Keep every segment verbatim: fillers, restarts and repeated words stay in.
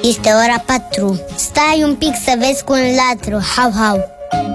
Este ora patru. Stai un pic să vezi cu un latru. Hau, hau.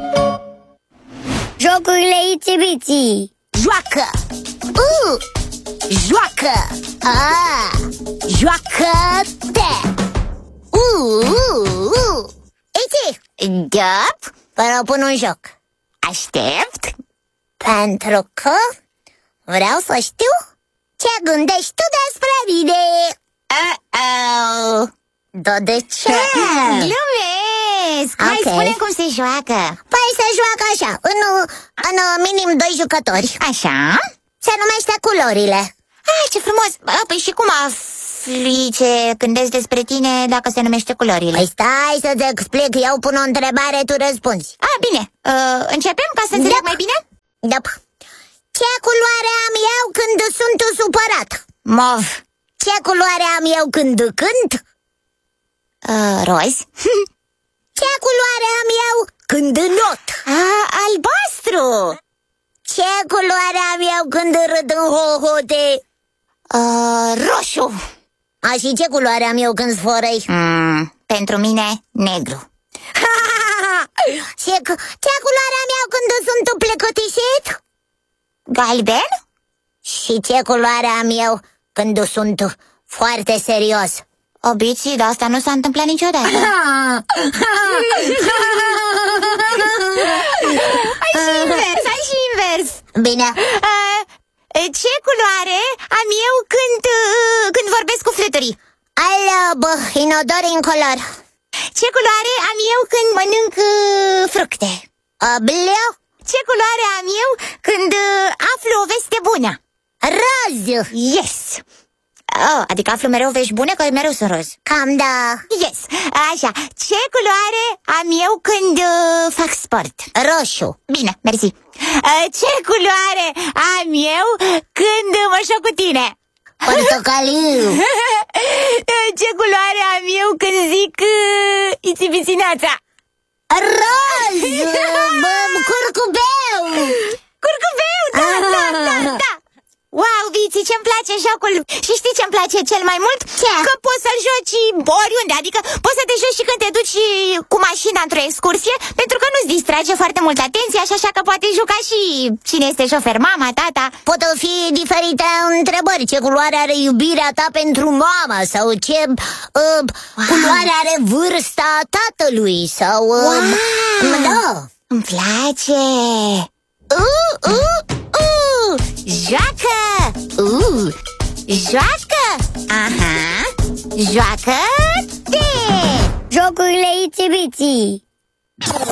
Jocurile Itsy-Bitsy. Joacă! Uh! Joacă! Ah! Joacă-te! Uh! Uh! Uh! Itsy! Da? Vă propun un joc. Aștept? Pentru că vreau să știu ce gândești tu despre mine. Uh-oh! Da, de ce? Glumesc! Hai, Ok. spune cum se joacă. Păi se joacă așa, în, în minim doi jucători. Așa? Se numește culorile. Ah, ce frumos! Ah, păi și cum afli ce gândesc despre tine dacă se numește culorile? Păi stai să-ți explic, eu pun o întrebare, tu răspunzi. Ah, bine. Uh, începem ca să înțeleg Da. mai bine? Da. Ce culoare am eu când sunt supărat? Mov. Ce culoare am eu când cânt? Uh, roz. Ce culoare am eu când not? Ah, albastru. Ce culoare am eu când râd în hohote? Uh, roșu. A, și ce culoare am eu când sfărăi? Mm, pentru mine, negru. Ce, ce culoare am eu când sunt plecătișit? Galben? Și ce culoare am eu când sunt foarte serios? Obiții, dar asta nu s-a întâmplat niciodată. Hai și invers, hai și invers. Bine. Uh, ce culoare am eu când, uh, când vorbesc cu flutării? Alb, inodor incolor. Ce culoare am eu când mănânc uh, fructe? Bleu. Ce culoare am eu când uh, aflu o veste bună? Roz. Yes! Oh, adică aflu mereu vești bune, că mereu sunt roz. Cam da. Yes! Așa, ce culoare am eu când uh, fac sport? Roșu. Bine, mersi. Uh, ce culoare am eu când mă joc cu tine? Portocaliu. Ce culoare am eu când zic uh, Itsy-Bitsy-neața? Roz. Bă, curcubeu. Curcubeu, da, da, da, da. Wow, Viții, ce-mi place jocul. Și știi ce-mi place cel mai mult? Ce? Că poți să-l joci oriunde. Adică poți să te joci și când te duci cu mașina într-o excursie, pentru că nu-ți distrage foarte mult atenția. Și așa că poate juca și cine este șofer, mama, tata. Pot fi diferite întrebări. Ce culoare are iubirea ta pentru mama? Sau ce uh, wow. culoare are vârsta tatălui? Sau uh, wow. Da. Îmi place. Uh, uh, uh. Joacă! Uh. Joacă! Aha! Joacă-te! Jocurile Itsy-Bitsy.